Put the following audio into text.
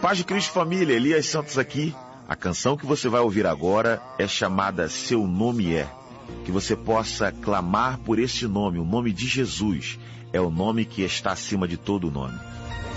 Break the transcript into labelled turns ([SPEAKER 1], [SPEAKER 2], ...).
[SPEAKER 1] Paz de Cristo, família, Elias Santos aqui. A canção que você vai ouvir agora é chamada Seu Nome É. Que você possa clamar por esse nome, o nome de Jesus. É o nome que está acima de todo nome.